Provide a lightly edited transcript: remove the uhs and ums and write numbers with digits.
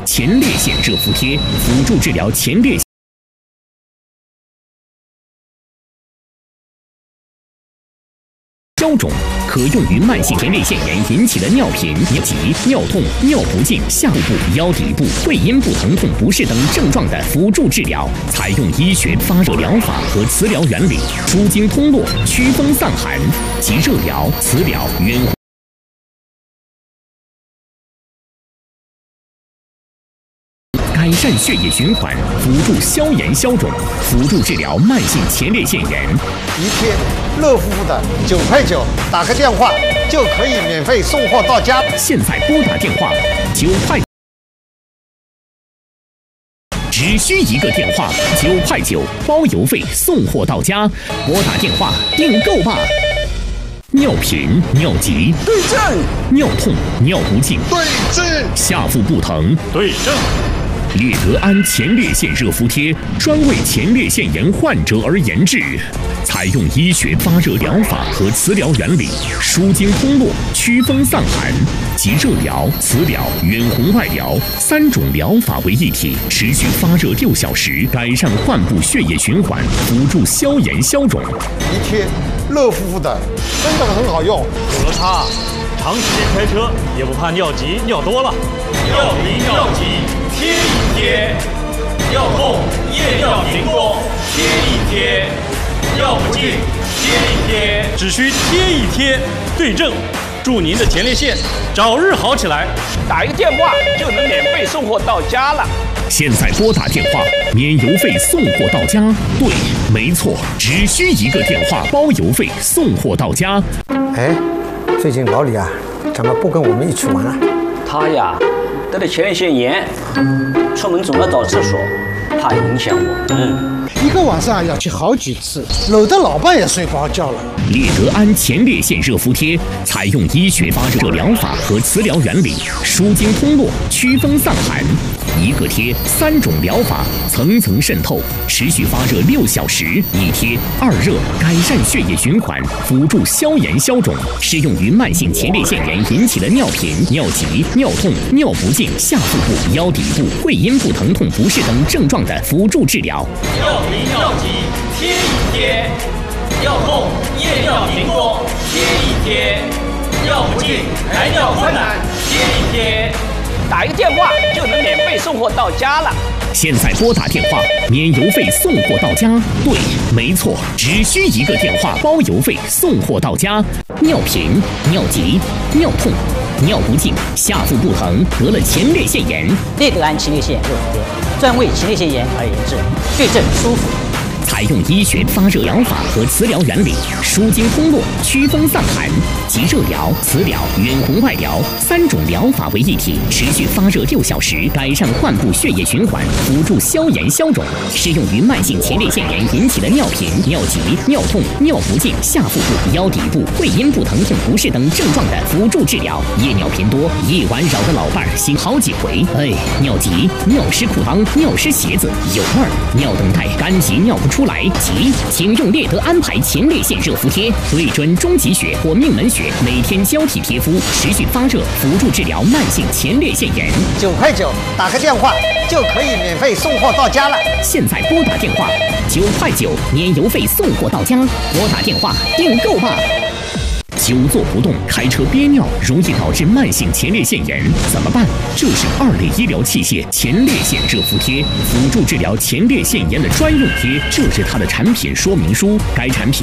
前列腺热敷贴，辅助治疗前列腺消肿，可用于慢性前列腺炎引起的尿频、尿急、尿痛、尿不尽、下腹部、腰底部、会阴部疼痛不适等症状的辅助治疗。采用医学发热疗法和磁疗原理，舒筋通络、祛风散寒，集热疗、磁疗、远改善血液循环，辅助消炎消肿，辅助治疗慢性前列腺炎。 一贴热乎乎的9块9，打个电话就可以免费送货到家。 现在拨打电话9块，只需一个电话9块9，包邮费送货到家。拨打电话订购吧。尿频、尿急对症， 尿痛、尿不尽对症， 下腹部疼对症。 列德安前列腺热敷贴专为前列腺炎患者而研制，采用医学发热疗法和磁疗原理，舒筋通络、祛风散寒，集热疗、磁疗、远红外疗3种疗法为一体，持续发热6小时，改善患部血液循环，辅助消炎消肿。 一贴热乎乎的，真的很好用。 有了它，长时间开车也不怕尿急尿多了。 尿频尿急贴一贴，尿痛夜尿频多贴一贴，尿不尽贴一贴， 只需贴一贴，对症，祝您的前列腺早日好起来。 打一个电话就能免费送货到家了。 现在拨打电话，免邮费送货到家。对，没错，只需一个电话，包邮费送货到家。 哎，最近老李啊，怎么不跟我们一起玩啊？ 他呀，得了前列腺炎，出门总要找厕所，怕影响我。 一个晚上要去好几次，搂得老伴也睡不着觉了。 列德安前列腺热敷贴采用医学发热疗法和磁疗原理，舒筋通络、祛风散寒。一个贴3种疗法层层渗透，持续发热6小时。一贴2热，改善血液循环，辅助消炎消肿，适用于慢性前列腺炎引起的尿频、尿急、尿痛、尿不尽、下腹部、腰底部、会阴部疼痛不适等症状的辅助治疗。 尿频尿急贴一贴，尿痛夜尿频多贴一贴，尿不尽排尿困难贴一贴。 打一个电话就能免费送货到家了。 现在拨打电话，免邮费送货到家。对，没错，只需一个电话，包邮费送货到家。尿频、尿急、尿痛、尿不尽、下腹部疼，得了前列腺炎， 列德安前列腺热敷贴专为前列腺炎而研制，对症舒服。 采用医学发热疗法和磁疗原理，舒筋通络、祛风散寒，集热疗、磁疗、远红外疗3种疗法为一体，持续发热6小时，改善患部血液循环，辅助消炎消肿，适用于慢性前列腺炎引起的尿频、尿急、尿痛、尿不尽、下腹部、腰底部、会阴部疼痛不适等症状的辅助治疗。夜尿频多，一晚扰得老伴儿醒好几回。尿急、尿湿裤裆、尿湿鞋子有味儿，尿等待干急尿不出来急，请用列德安排前列腺热敷贴，对准中极穴或命门穴，每天交替贴敷，持续发热，辅助治疗慢性前列腺炎。 9块9，打个电话就可以免费送货到家了。 现在拨打电话9块9，免邮费送货到家。拨打电话订购吧。久坐不动，开车憋尿，容易导致慢性前列腺炎，怎么办？这是2类医疗器械前列腺热敷贴，辅助治疗前列腺炎的专用贴，这是它的产品说明书。该产品